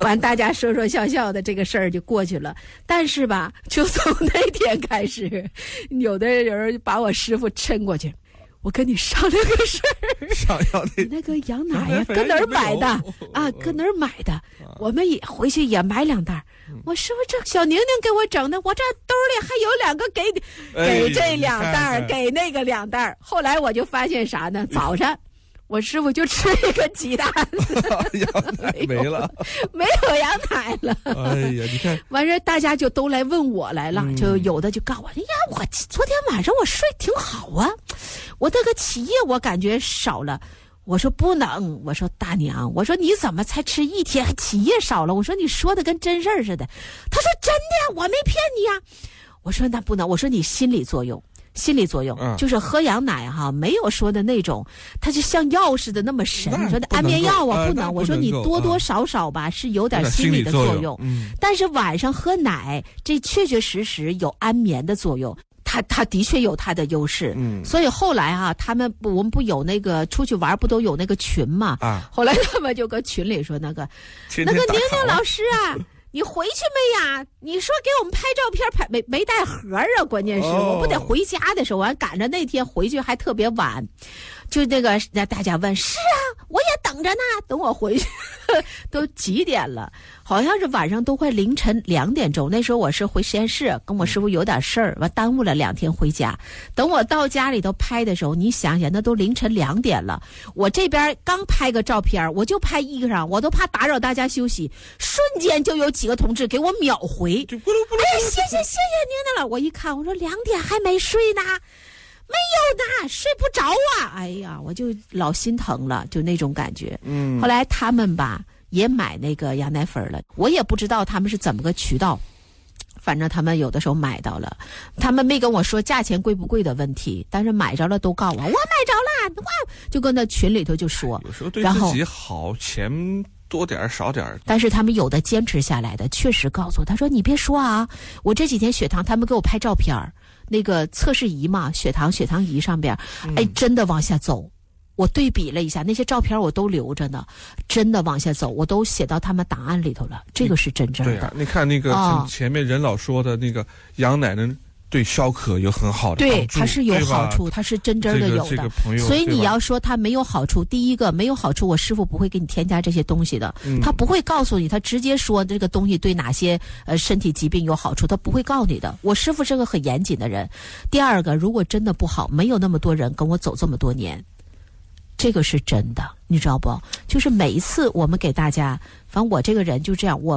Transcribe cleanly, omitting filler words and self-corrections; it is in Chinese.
完大家说说笑笑的，这个事儿就过去了。但是吧，就从那天开始，有的人把我师傅抻过去，我跟你商量个事儿， 想要那个羊奶呀，搁哪儿买的啊？搁哪儿买的？我们也回去也买2袋。我师傅这小宁宁给我整的，我这兜里还有2个给你，给这2袋，给那个2袋。后来我就发现啥呢？早上。我师傅就吃一个鸡蛋， 羊奶没了， 没有羊奶了。 哎呀，你看， 完事大家就都来问我来了，就有的就告我，哎呀，我昨天晚上我睡挺好啊，我这个起夜我感觉少了。我说不能，我说大娘，我说你怎么才吃1天还起夜少了？我说你说的跟真事儿似的。他说真的呀，我没骗你呀。我说那不能，我说你心理作用就是喝羊奶哈，没有说的那种，它就像药似的那么神。你说的安眠药啊不能，我说你多多少少吧是有点心理的作用，但是晚上喝奶，这确确实实有安眠的作用。他的确有他的优势，所以后来啊，我们不有那个出去玩不都有那个群嘛？后来他们就搁群里说那个宁宁老师啊。你回去没呀？你说给我们拍照片，没带盒啊？关键是我不得回家的时候，完赶着那天回去还特别晚，就那个大家问是啊，我也等着呢，等我回去都几点了？好像是晚上都快凌晨2点钟。那时候我是回实验室，跟我师傅有点事儿，完耽误了2天回家。等我到家里头拍的时候，你想想，那都凌晨2点了。我这边刚拍个照片，我就拍衣裳上，我都怕打扰大家休息，瞬间就有几个同志给我秒回。哎呀，谢谢您的了。我一看，我说2点还没睡呢。没有呢，睡不着啊！哎呀，我就老心疼了，就那种感觉。后来他们吧也买那个羊奶粉了，我也不知道他们是怎么个渠道，反正他们有的时候买到了，他们没跟我说价钱贵不贵的问题，但是买着了都告我买着了，哇，就跟那群里头就说， 有时候对自己好，钱多点少点。 但是他们有的坚持下来的，确实告诉我，他说你别说啊，我这几天血糖，他们给我拍照片，那个测试仪嘛，血糖仪上边，哎，真的往下走。我对比了一下，那些照片我都留着呢，真的往下走，我都写到他们档案里头了，这个是真正的。 对啊，你看那个前面任老说的那个羊奶呢，对消渴有很好的帮助， 对，它是有好处，它是真正的有的。所以你要说它没有好处，第一个没有好处，我师傅不会给你添加这些东西的，他不会告诉你，他直接说这个东西对哪些身体疾病有好处，他不会告诉你的。我师傅是个很严谨的人。第二个，如果真的不好，没有那么多人跟我走这么多年。这个是真的，你知道不？就是每一次我们给大家，反正我这个人就这样，我